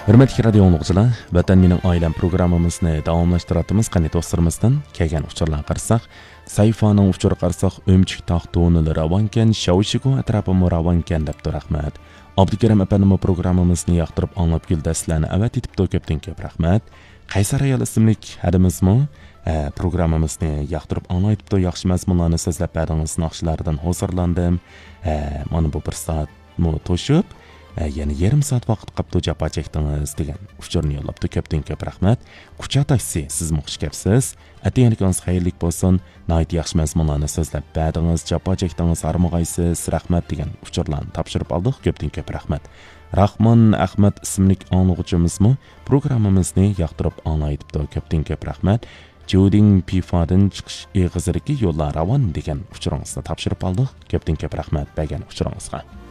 Hürmetli radio anlıqçılar, Vatan Mening Oilam programmamizni davomlashtiratimiz qani do'stlarimizdan kelgan uchurlar qarsak, sayfaning uchur qarsak o'mchik taxtonlar ravankan, shavshigo atrofim ravankan deb rahmat. Abdukarim apanning programmamizni yoqtirib anglab keldasizlarni avat etibdi ko'pdan ko'p rahmat. Qaysar ayol ismli hadimizmi programmamizni yoqtirib anglaytibdi, yaxshi mazmunlarni so'zlab berdingiz, naqshlardan hozirlandim. Mana bu bir soat to'shib yani yarım saat vaqt qapti japa chekdingiz degan uchurni yo'llabdi ko'pdan ko'p rahmat. Kucha taksi siz muxish kapsiz. Atiyanikingiz xayrlik bo'lsin. Nayt yaxshi mazmunlarni so'zlab berdingiz, japa chekdingiz, armag'aysiz, rahmat degan uchurlarni topshirib oldik. Ko'pdan ko'p rahmat. Rahmon Ahmad ismli anglag'uchimizmi programmamizni yoqtirib anglaytibdi. Ko'pdan ko'p rahmat. Joding Pifadan chiqish eg'iziriki yo'llar ravon degan uchuringizni topshirib oldik. Ko'pdan ko'p rahmat bergan uchuringizga.